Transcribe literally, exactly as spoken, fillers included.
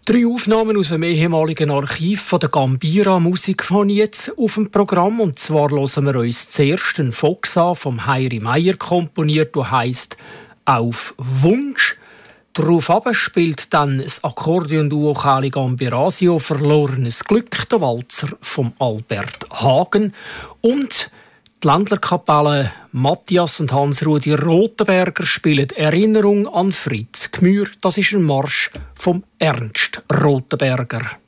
Drei Aufnahmen aus dem ehemaligen Archiv von der Gambira Musik habe ich jetzt auf dem Programm. Und zwar hören wir uns zuerst einen Fox an, vom Heiri Meier komponiert, der heisst «Auf Wunsch». Daraufhin spielt dann das Akkordeonduo Chali Gambirasio «Verlorenes Glück», der Walzer von Albert Hagen und die Ländlerkapelle Matthias und Hans-Rudi Rothenberger spielen «Erinnerung an Fritz Gmür». Das ist ein Marsch vom Ernst Rothenberger.